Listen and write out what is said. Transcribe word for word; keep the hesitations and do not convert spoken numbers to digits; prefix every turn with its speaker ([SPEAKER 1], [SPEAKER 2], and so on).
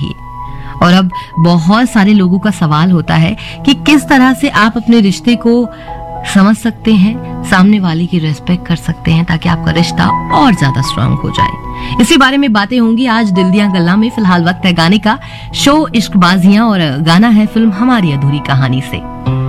[SPEAKER 1] चाहिए। और अब बहुत सारे लोगों का सवाल होता है कि किस तरह से आप अपने रिश्ते को समझ सकते हैं, सामने वाले की रिस्पेक्ट कर सकते हैं ताकि आपका रिश्ता और ज्यादा स्ट्रांग हो जाए। इसी बारे में बातें होंगी आज दिल दियां गल्ला में। फिलहाल वक्त है गाने का। शो इश्कबाजियां और गाना है फिल्म हमारी अधूरी कहानी से।